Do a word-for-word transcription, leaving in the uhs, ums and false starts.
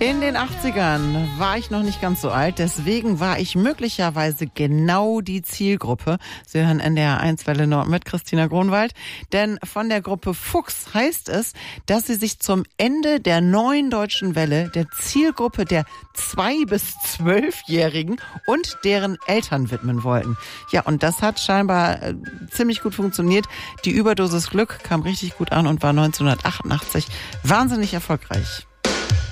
In den achtzigern war ich noch nicht ganz so alt, deswegen war ich möglicherweise genau die Zielgruppe. Sie hören N D R eins Welle Nord mit Christina Gronwald. Denn von der Gruppe Fuchs heißt es, dass sie sich zum Ende der neuen deutschen Welle der Zielgruppe der zwei- bis zwölfjährigen und deren Eltern widmen wollten. Ja, und das hat scheinbar äh, ziemlich gut funktioniert. Die Überdosis Glück kam richtig gut an und war neunzehnhundertachtundachtzig wahnsinnig erfolgreich.